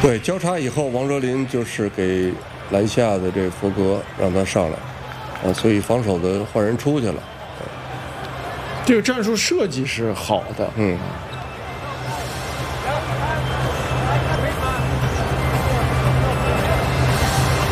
对，交叉以后，王哲林就是给篮下的这佛格让他上来，所以防守的换人出去了。 这个战术设计是好的，